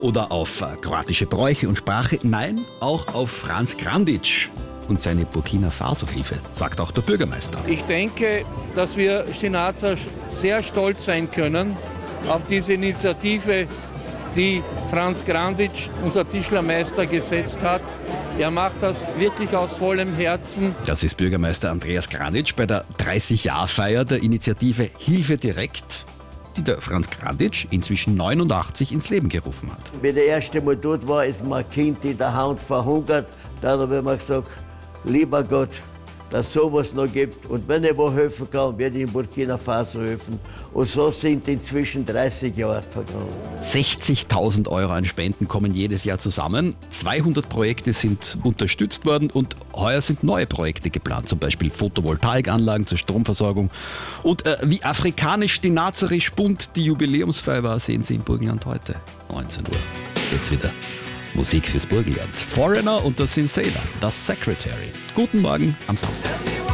Oder auf kroatische Bräuche und Sprache? Nein, auch auf Franz Granditsch und seine Burkina Faso-Hilfe, sagt auch der Bürgermeister. Ich denke, dass wir Šinaca sehr stolz sein können auf diese Initiative, die Franz Granditsch, unser Tischlermeister, gesetzt hat. Er macht das wirklich aus vollem Herzen. Das ist Bürgermeister Andreas Granditsch bei der 30-Jahr-Feier der Initiative Hilfe direkt, die der Franz Granditsch, inzwischen 89, ins Leben gerufen hat. Wenn der erste Mal dort war, ist mein Kind in der Hand verhungert. Dann habe ich mir gesagt, lieber Gott, dass es sowas noch gibt. Und wenn ich wo helfen kann, werde ich in Burkina Faso helfen. Und so sind inzwischen 30 Jahre vergangen. 60.000 Euro an Spenden kommen jedes Jahr zusammen. 200 Projekte sind unterstützt worden und heuer sind neue Projekte geplant, zum Beispiel Photovoltaikanlagen zur Stromversorgung. Und wie afrikanisch die nazarisch bunt die Jubiläumsfeier war, sehen Sie im Burgenland heute, 19 Uhr. Jetzt wieder Musik fürs Burgenland. Foreigner und das Sincera, das Secretary. Guten Morgen am Samstag.